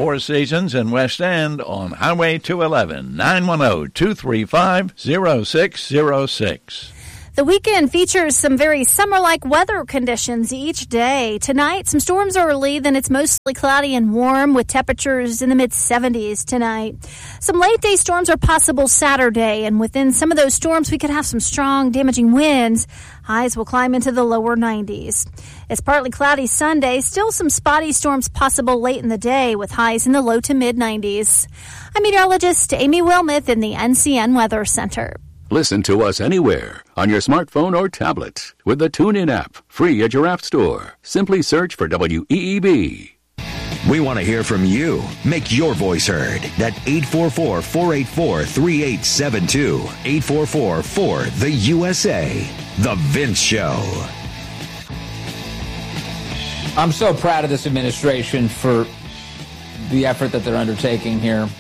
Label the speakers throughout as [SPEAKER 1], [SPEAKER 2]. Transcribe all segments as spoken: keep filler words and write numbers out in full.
[SPEAKER 1] Four Seasons in West End on Highway two eleven, nine one zero, two three five, zero six zero six.
[SPEAKER 2] The weekend features some very summer-like weather conditions each day. Tonight, some storms early, then it's mostly cloudy and warm with temperatures in the mid seventies tonight. Some late-day storms are possible Saturday, and within some of those storms, we could have some strong, damaging winds. Highs will climb into the lower nineties. It's partly cloudy Sunday, still some spotty storms possible late in the day with highs in the low to mid nineties. I'm meteorologist Amy Wilmoth in the N C N Weather Center.
[SPEAKER 3] Listen to us anywhere on your smartphone or tablet with the TuneIn app, free at your app store. Simply search for W E E B.
[SPEAKER 4] We want to hear from you. Make your voice heard at eight four four, four eight four, three eight seven two. eight four four, four, the U S A. The Vince Show.
[SPEAKER 5] I'm so proud of this administration for the effort that they're undertaking here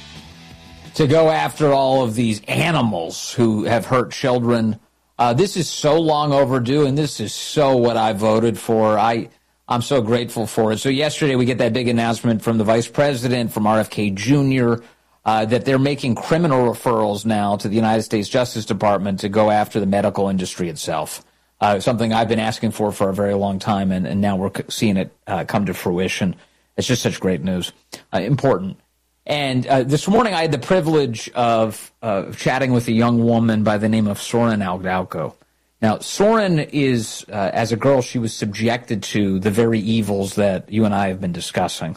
[SPEAKER 5] to go after all of these animals who have hurt children. Uh, this is so long overdue, and this is so what I voted for. I, I'm so grateful for it. So yesterday we get that big announcement from the vice president, from R F K Junior, uh, that they're making criminal referrals now to the United States Justice Department to go after the medical industry itself. Uh, something I've been asking for for a very long time, and, and now we're seeing it uh, come to fruition. It's just such great news. Uh, important. And uh, this morning I had the privilege of uh, chatting with a young woman by the name of Soren Aldauco. Now, Soren is, uh, as a girl, she was subjected to the very evils that you and I have been discussing.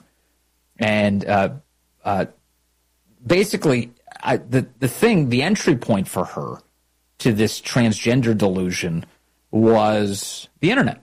[SPEAKER 5] And uh, uh, basically, I, the, the thing, the entry point for her to this transgender delusion was the internet.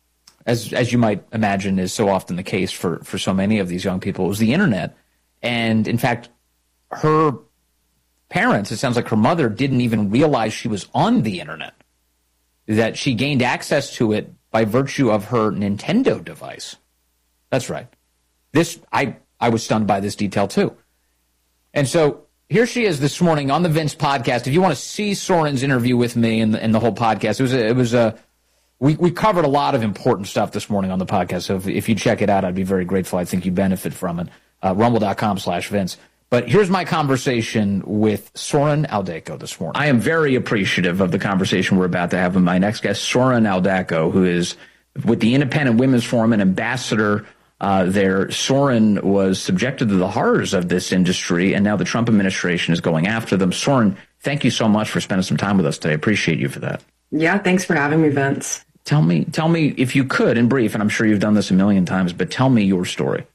[SPEAKER 5] As as you might imagine is so often the case for, for so many of these young people, it was the internet. And, in fact, her parents, it sounds like her mother, didn't even realize she was on the internet, that she gained access to it by virtue of her Nintendo device. That's right. This I, I was stunned by this detail, too. And so here she is this morning on the Vince podcast. If you want to see Soren's interview with me and the, and the whole podcast, it was a, it was a we, we covered a lot of important stuff this morning on the podcast. So if, if you check it out, I'd be very grateful. I think you benefit from it. Uh, rumble.com slash Vince. But here's my conversation with Soren Aldauco this morning. I am very appreciative of the conversation we're about to have with my next guest, Soren Aldauco, who is with the Independent Women's Forum, an ambassador uh, there. Soren was subjected to the horrors of this industry, and now the Trump administration is going after them. Soren, thank you so much for spending some time with us today. I appreciate you for that.
[SPEAKER 6] Yeah, thanks for having me, Vince.
[SPEAKER 5] Tell me, tell me, if you could, in brief, and I'm sure you've done this a million times, but tell me your story.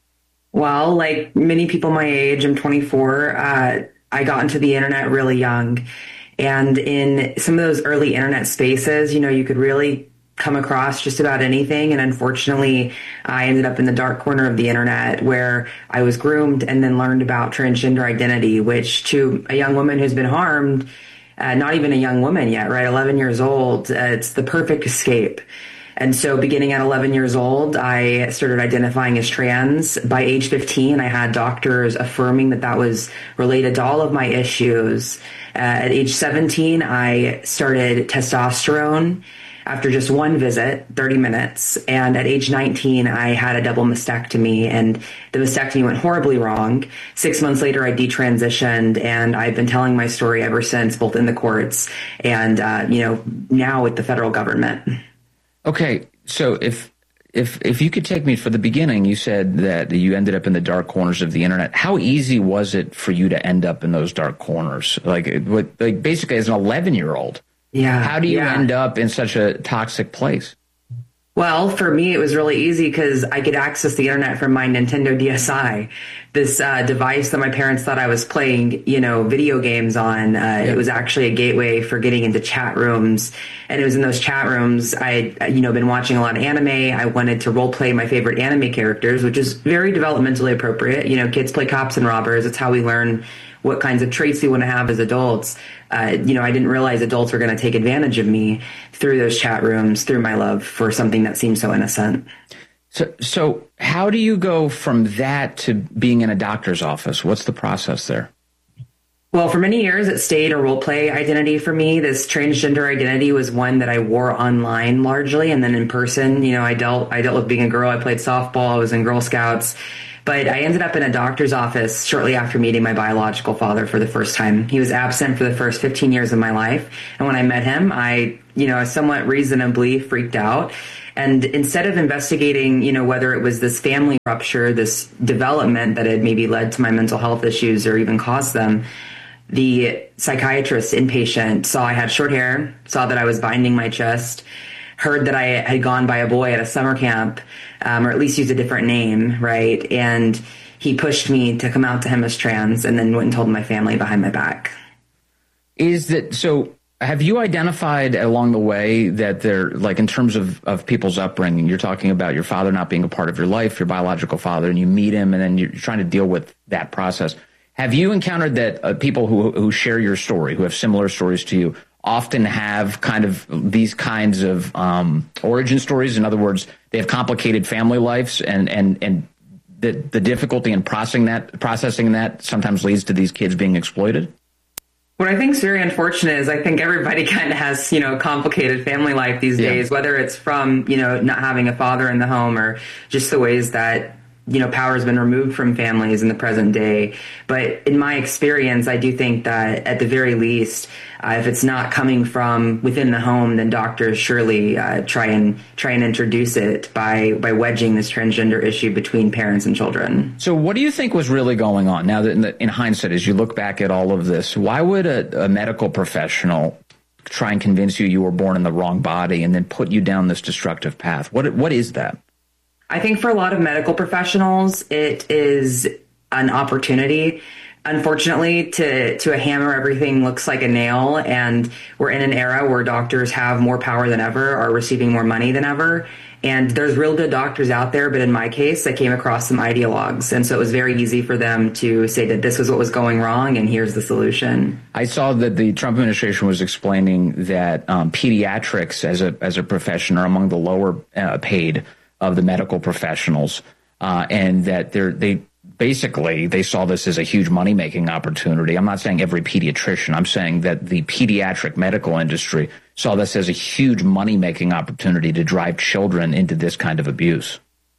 [SPEAKER 6] Well, like many people my age, I'm twenty-four. Uh, I got into the internet really young. And in some of those early internet spaces, you know, you could really come across just about anything. And unfortunately, I ended up in the dark corner of the internet where I was groomed and then learned about transgender identity, which to a young woman who's been harmed, uh, not even a young woman yet, right? eleven years old, uh, it's the perfect escape. And so beginning at eleven years old, I started identifying as trans. By age fifteen, I had doctors affirming that that was related to all of my issues. Uh, at age seventeen, I started testosterone after just one visit, thirty minutes. And at age nineteen, I had a double mastectomy, and the mastectomy went horribly wrong. Six months later, I detransitioned, and I've been telling my story ever since, both in the courts and, uh, you know, now with the federal government.
[SPEAKER 5] Okay, so if if if you could take me for the beginning, you said that you ended up in the dark corners of the internet. How easy was it for you to end up in those dark corners? Like, what, like basically as an eleven-year-old,
[SPEAKER 6] yeah.
[SPEAKER 5] How do you
[SPEAKER 6] yeah.
[SPEAKER 5] end up in such a toxic place?
[SPEAKER 6] Well, for me, it was really easy because I could access the internet from my Nintendo D S I, this uh, device that my parents thought I was playing, you know, video games on. Uh, yeah. It was actually a gateway for getting into chat rooms. And it was in those chat rooms I, you know, been watching a lot of anime. I wanted to role play my favorite anime characters, which is very developmentally appropriate. You know, kids play cops and robbers. It's how we learn what kinds of traits we want to have as adults. Uh, you know, I didn't realize adults were going to take advantage of me through those chat rooms, through my love for something that seems so innocent.
[SPEAKER 5] So, so how do you go from that to being in a doctor's office? What's the process there?
[SPEAKER 6] Well, for many years, it stayed a role play identity for me. This transgender identity was one that I wore online largely. And then in person, you know, I dealt, I dealt with being a girl. I played softball. I was in Girl Scouts. But I ended up in a doctor's office shortly after meeting my biological father for the first time. He was absent for the first fifteen years of my life. And when I met him, I, you know, somewhat reasonably freaked out. And instead of investigating, you know, whether it was this family rupture, this development that had maybe led to my mental health issues or even caused them, the psychiatrist inpatient saw I had short hair, saw that I was binding my chest, heard that I had gone by a boy at a summer camp, um, or at least used a different name, right? And he pushed me to come out to him as trans, and then went and told my family behind my back.
[SPEAKER 5] Is that so? Have you identified along the way that they're, like, in terms of, of people's upbringing, you're talking about your father not being a part of your life, your biological father, and you meet him, and then you're trying to deal with that process. Have you encountered that uh, people who who share your story, who have similar stories to you, often have kind of these kinds of um, origin stories? In other words, they have complicated family lives, and and and the the difficulty in processing that processing that sometimes leads to these kids being exploited?
[SPEAKER 6] What I think is very unfortunate is I think everybody kind of has, you know, a complicated family life these
[SPEAKER 5] Yeah.
[SPEAKER 6] days, whether it's from, you know, not having a father in the home or just the ways that, you know, power has been removed from families in the present day. But in my experience, I do think that at the very least, uh, if it's not coming from within the home, then doctors surely uh, try and try and introduce it by by wedging this transgender issue between parents and children.
[SPEAKER 5] So what do you think was really going on? Now that in, the, in hindsight, as you look back at all of this, why would a, a medical professional try and convince you you were born in the wrong body and then put you down this destructive path? What what is that?
[SPEAKER 6] I think for a lot of medical professionals, it is an opportunity, unfortunately, to, to hammer everything looks like a nail. And we're in an era where doctors have more power than ever, are receiving more money than ever. And there's real good doctors out there. But in my case, I came across some ideologues. And so it was very easy for them to say that this was what was going wrong, and here's the solution.
[SPEAKER 5] I saw that the Trump administration was explaining that um, pediatrics as a as a profession are among the lower uh, paid of the medical professionals, uh, and that they're, they basically, they saw this as a huge money-making opportunity. I'm not saying every pediatrician. I'm saying that the pediatric medical industry saw this as a huge money-making opportunity to drive children into this kind of abuse.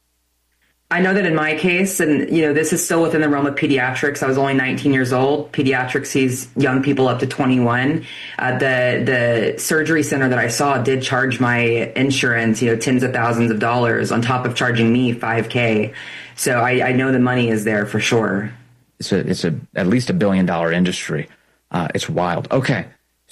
[SPEAKER 6] I know that in my case, and, you know, this is still within the realm of pediatrics. I was only nineteen years old. Pediatrics sees young people up to twenty-one. Uh, the the surgery center that I saw did charge my insurance, you know, tens of thousands of dollars on top of charging me five K. So I, I know the money is there for sure.
[SPEAKER 5] It's a, it's a, at least a billion dollar industry. Uh, it's wild. Okay.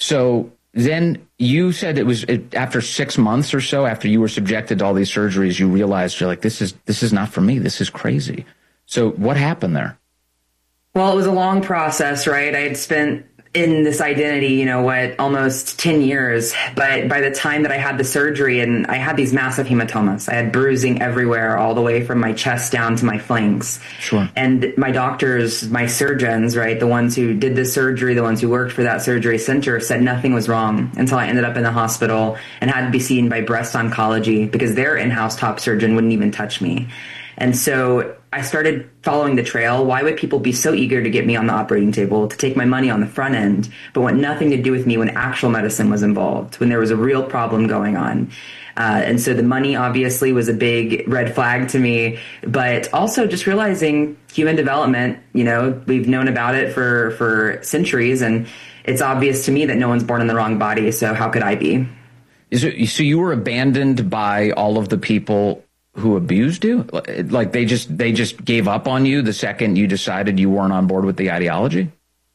[SPEAKER 5] So then you said it was it, after six months or so, after you were subjected to all these surgeries, you realized you're like, this is this is not for me. This is crazy. So what happened there?
[SPEAKER 6] Well, it was a long process, right? I had spent in this identity, you know, what, almost ten years. But by the time that I had the surgery, and I had these massive hematomas, I had bruising everywhere, all the way from my chest down to my flanks.
[SPEAKER 5] Sure.
[SPEAKER 6] And my doctors, my surgeons, right, the ones who did the surgery, the ones who worked for that surgery center, said nothing was wrong until I ended up in the hospital and had to be seen by breast oncology because their in-house top surgeon wouldn't even touch me. And so I started following the trail. Why would people be so eager to get me on the operating table, to take my money on the front end, but want nothing to do with me when actual medicine was involved, when there was a real problem going on? Uh, and so the money obviously was a big red flag to me, but also just realizing human development, you know, we've known about it for, for centuries, and it's obvious to me that no one's born in the wrong body, so how could I be?
[SPEAKER 5] Is it, so you were abandoned by all of the people who abused you? Like they just they just gave up on you the second you decided you weren't on board with the ideology?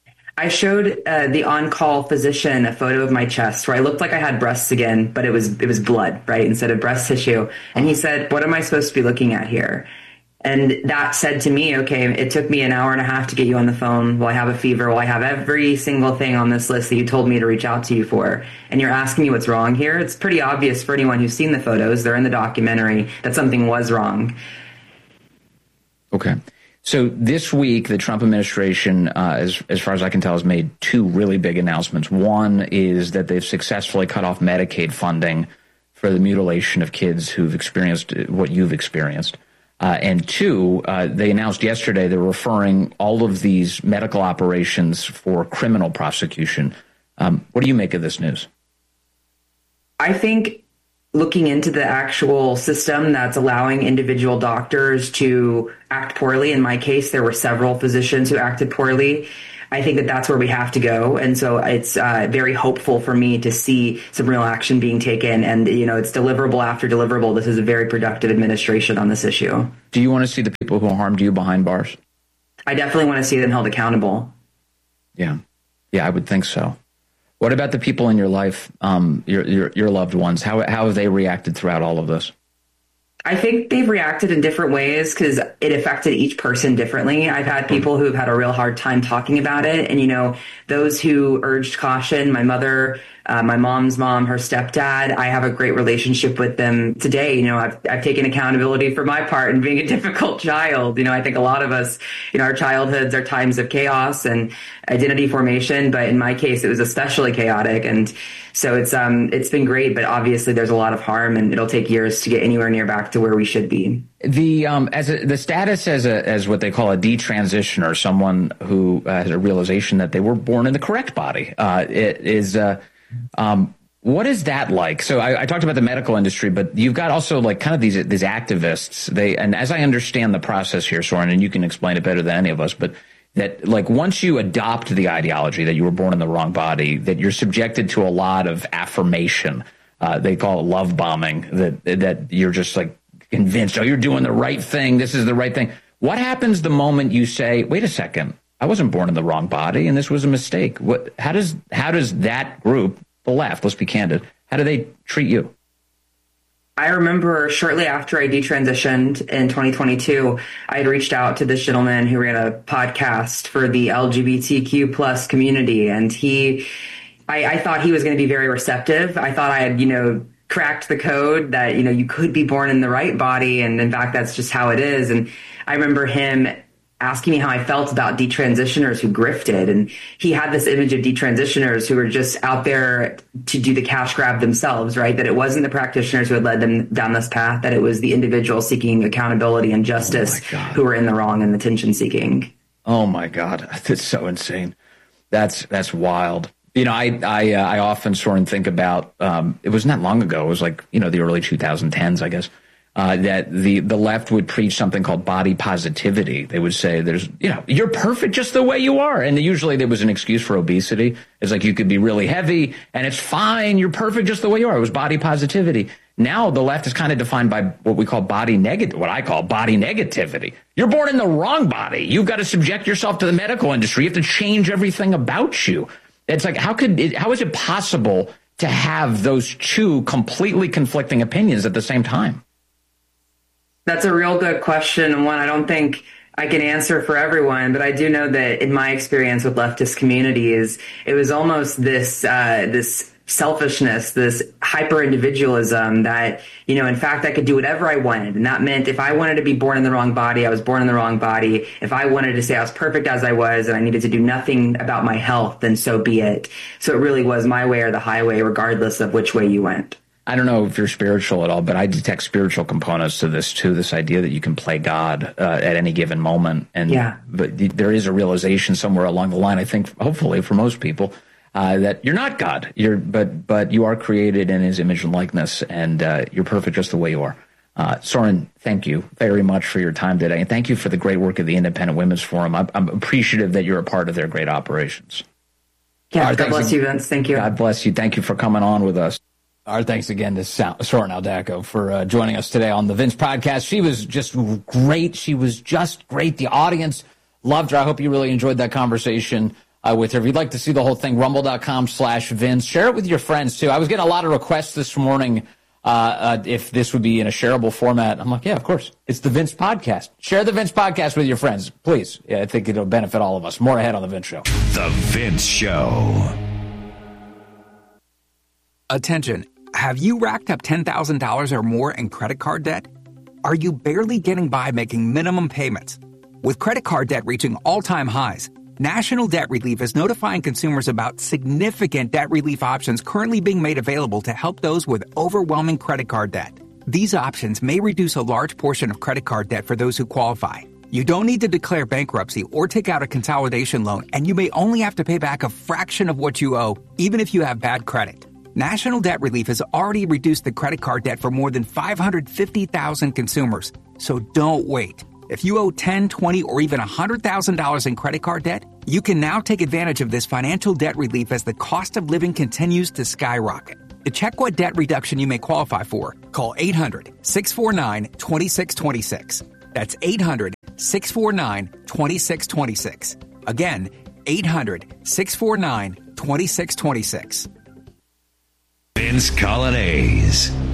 [SPEAKER 6] I showed uh, the on-call physician a photo of my chest where I looked like I had breasts again, but it was it was blood, right, instead of breast tissue. And he said, "What am I supposed to be looking at here?" And that said to me, okay, it took me an hour and a half to get you on the phone. Well, I have a fever. Well, I have every single thing on this list that you told me to reach out to you for. And you're asking me what's wrong here? It's pretty obvious for anyone who's seen the photos. They're in the documentary that something was wrong.
[SPEAKER 5] Okay. So this week, the Trump administration, uh, as, as far as I can tell, has made two really big announcements. One is that they've successfully cut off Medicaid funding for the mutilation of kids who've experienced what you've experienced. Uh, and two, uh, they announced yesterday they're referring all of these medical operations for criminal prosecution. Um, what do you make of this news?
[SPEAKER 6] I think looking into the actual system that's allowing individual doctors to act poorly, in my case, there were several physicians who acted poorly. I think that that's where we have to go. And so it's uh, very hopeful for me to see some real action being taken. And, you know, it's deliverable after deliverable. This is a very productive administration on this issue.
[SPEAKER 5] Do you want to see the people who harmed you behind bars?
[SPEAKER 6] I definitely want to see them held accountable.
[SPEAKER 5] Yeah. Yeah, I would think so. What about the people in your life, um, your, your your loved ones? How how have they reacted throughout all of this?
[SPEAKER 6] I think they've reacted in different ways because it affected each person differently. I've had people who've had a real hard time talking about it. And, you know, those who urged caution, my mother, uh, my mom's mom, her stepdad, I have a great relationship with them today. You know, I've, I've taken accountability for my part in being a difficult child. You know, I think a lot of us, you know, our childhoods are times of chaos and identity formation. But in my case, it was especially chaotic. And so it's um it's been great, but obviously there's a lot of harm, and it'll take years to get anywhere near back to where we should be.
[SPEAKER 5] The um as a, the status as a as what they call a detransitioner, someone who uh, has a realization that they were born in the correct body, uh, it is uh, um what is that like? So I, I talked about the medical industry, but you've got also like kind of these these activists. They and as I understand the process here, Soren, and you can explain it better than any of us, but that like once you adopt the ideology that you were born in the wrong body, that you're subjected to a lot of affirmation. Uh, they call it love bombing, that that you're just like convinced, oh, you're doing the right thing. This is the right thing. What happens the moment you say, wait a second, I wasn't born in the wrong body and this was a mistake? What, how does how does that group, the left, let's be candid, how do they treat you?
[SPEAKER 6] I remember shortly after I detransitioned in twenty twenty-two, I had reached out to this gentleman who ran a podcast for the L G B T Q plus community. And he, I, I thought he was going to be very receptive. I thought I had, you know, cracked the code that, you know, you could be born in the right body. And in fact, that's just how it is. And I remember him asking me how I felt about detransitioners who grifted. And he had this image of detransitioners who were just out there to do the cash grab themselves, right? That it wasn't the practitioners who had led them down this path, that it was the individual seeking accountability and justice oh who were in the wrong and attention seeking.
[SPEAKER 5] Oh my God. That's so insane. That's, that's wild. You know, I, I, uh, I often sort of think about, um, it wasn't that long ago. It was like, you know, the early twenty tens, I guess. Uh, that the, the left would preach something called body positivity. They would say there's, you know, you're perfect just the way you are. And usually there was an excuse for obesity. It's like you could be really heavy and it's fine. You're perfect just the way you are. It was body positivity. Now the left is kind of defined by what we call body negative, what I call body negativity. You're born in the wrong body. You've got to subject yourself to the medical industry. You have to change everything about you. It's like, how could it, how is it possible to have those two completely conflicting opinions at the same time?
[SPEAKER 6] That's a real good question, and one I don't think I can answer for everyone, but I do know that in my experience with leftist communities, it was almost this uh, this selfishness, this hyper-individualism that, you know, in fact, I could do whatever I wanted. And that meant if I wanted to be born in the wrong body, I was born in the wrong body. If I wanted to say I was perfect as I was and I needed to do nothing about my health, then so be it. So it really was my way or the highway, regardless of which way you went.
[SPEAKER 5] I don't know if you're spiritual at all, but I detect spiritual components to this too. This idea that you can play God uh, at any given moment, and
[SPEAKER 6] yeah.
[SPEAKER 5] but th- there is a realization somewhere along the line. I think, hopefully, for most people, uh, that you're not God. You're, but but you are created in His image and likeness, and uh, you're perfect just the way you are. Uh, Soren, thank you very much for your time today, and thank you for the great work of the Independent Women's Forum. I'm, I'm appreciative that you're a part of their great operations.
[SPEAKER 6] Yeah,
[SPEAKER 5] right,
[SPEAKER 6] God bless you, Vince. Thank you.
[SPEAKER 5] God bless you. Thank you for coming on with us. Our thanks again to Soren Aldaco for uh, joining us today on the Vince Podcast. She was just great. She was just great. The audience loved her. I hope you really enjoyed that conversation uh, with her. If you'd like to see the whole thing, rumble.com slash Vince. Share it with your friends, too. I was getting a lot of requests this morning uh, uh, if this would be in a shareable format. I'm like, yeah, of course. It's the Vince Podcast. Share the Vince Podcast with your friends, please. Yeah, I think it'll benefit all of us. More ahead on The Vince Show.
[SPEAKER 4] The Vince Show.
[SPEAKER 7] Attention. Have you racked up ten thousand dollars or more in credit card debt? Are you barely getting by making minimum payments? With credit card debt reaching all-time highs, National Debt Relief is notifying consumers about significant debt relief options currently being made available to help those with overwhelming credit card debt. These options may reduce a large portion of credit card debt for those who qualify. You don't need to declare bankruptcy or take out a consolidation loan, and you may only have to pay back a fraction of what you owe, even if you have bad credit. National Debt Relief has already reduced the credit card debt for more than five hundred fifty thousand consumers. So don't wait. If you owe ten, twenty, or even one hundred thousand dollars in credit card debt, you can now take advantage of this financial debt relief as the cost of living continues to skyrocket. To check what debt reduction you may qualify for, call eight hundred, six four nine, two six two six. That's eight hundred, six four nine, two six two six. Again, eight hundred, six four nine, two six two six.
[SPEAKER 4] Vince Colonnese,